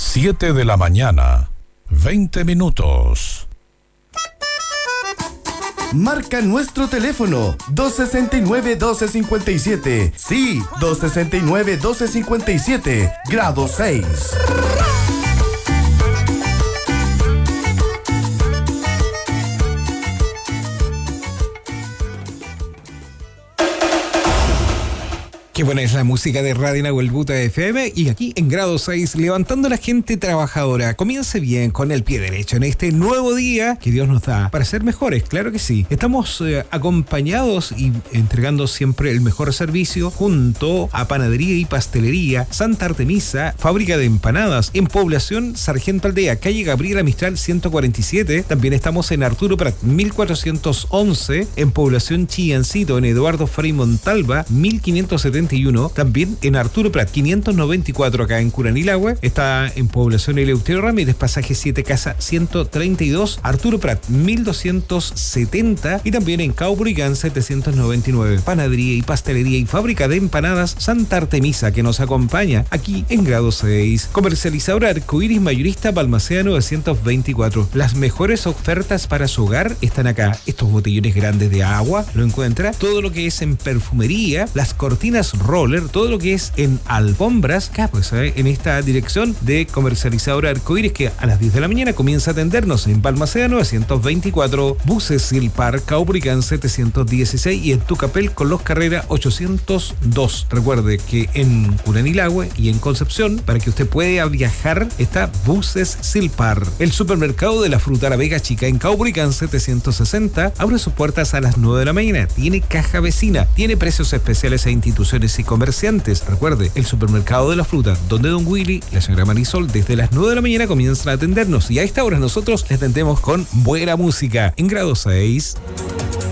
7 de la mañana, 20 minutos. Marca nuestro teléfono 269-1257. Sí, 269-1257, grado 6. Qué buena es la música de Radio Nahuelbuta FM, y aquí en grado 6, levantando a la gente trabajadora. Comience bien con el pie derecho en este nuevo día que Dios nos da para ser mejores, claro que sí. Estamos acompañados y entregando siempre el mejor servicio junto a Panadería y Pastelería Santa Artemisa, fábrica de empanadas en Población Sargento Aldea, calle Gabriela Mistral 147. También estamos en Arturo Prat 1411, en Población Chillancito, en Eduardo Frei Montalva 1571. También en Arturo Prat 594 acá en Curanilahue. Está en Población Eleuterio Ramírez, pasaje 7 casa 132, Arturo Prat 1270. Y también en Caupolicán 799. Panadería y Pastelería y Fábrica de Empanadas Santa Artemisa, que nos acompaña aquí en grado 6. Comercializadora Arcoiris Mayorista Balmaceda 924. Las mejores ofertas para su hogar están acá. Estos botellones grandes de agua lo encuentra. Todo lo que es en perfumería, las cortinas roller, todo lo que es en alfombras, acá pues en esta dirección de Comercializadora Arcoiris, que a las 10 de la mañana comienza a atendernos en Balmaceda 924, Buses Silpar, Caupolicán 716 y en Tucapel con los Carrera 802. Recuerde que en Curanilahue y en Concepción, para que usted pueda viajar, está Buses Silpar. El supermercado de la Frutara Vega Chica en Caupolicán 760 abre sus puertas a las 9 de la mañana. Tiene caja vecina, tiene precios especiales a instituciones y comerciantes. Recuerde, el supermercado de la fruta, donde Don Willy, la señora Marisol, desde las 9 de la mañana comienzan a atendernos, y a esta hora nosotros les atendemos con buena música en grado 6.